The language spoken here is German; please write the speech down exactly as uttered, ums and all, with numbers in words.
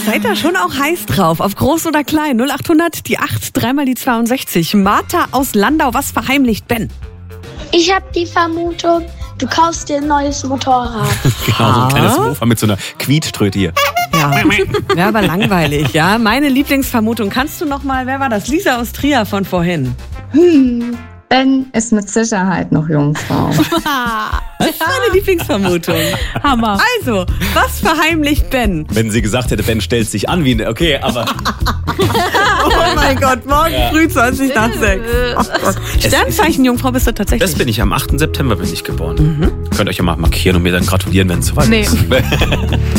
seid da schon auch heiß drauf. Auf groß oder klein. null achthundert, die acht, dreimal die zweiundsechzig. Martha aus Landau, was verheimlicht Ben? Ich habe die Vermutung, du kaufst dir ein neues Motorrad. Genau, so ein kleines Mofa mit so einer Quietschtröte hier. Ja, wäre aber langweilig, ja. Meine Lieblingsvermutung. Kannst du noch mal, wer war das? Lisa aus Trier von vorhin. Hm, Ben ist mit Sicherheit noch Jungfrau. Das ist meine Lieblingsvermutung. Hammer. Also, was verheimlicht Ben? Wenn sie gesagt hätte, Ben stellt sich an wie eine... Okay, aber... Oh mein Gott, morgen ja. früh zwanzig nach sechs. Oh Gott. Sternzeichen Jungfrau bist du tatsächlich? Das bin ich. Am achten September bin ich geboren. Mhm. Könnt euch ja mal markieren und mir dann gratulieren, wenn es soweit nee. ist.